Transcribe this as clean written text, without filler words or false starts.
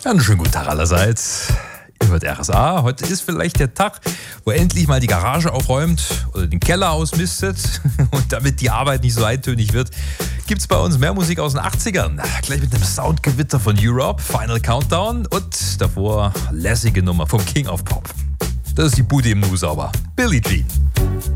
Einen schönen guten Tag allerseits. Ihr hört RSA. Heute ist vielleicht der Tag, wo endlich mal die Garage aufräumt oder den Keller ausmistet. Und damit die Arbeit nicht so eintönig wird, gibt es bei uns mehr Musik aus den 80ern. Gleich mit einem Soundgewitter von Europe, Final Countdown und davor lässige Nummer vom King of Pop. Das ist die Bude im Nu sauber. Billie Jean.